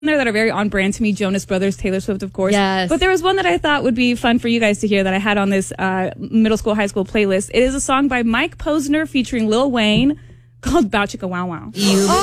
there that are very on brand to me. Jonas Brothers, Taylor Swift, of course. Yes. But there was one that I thought would be fun for you guys to hear that I had on this middle school, high school playlist. It is a song by Mike Posner featuring Lil Wayne called Bow Chicka Wow Wow.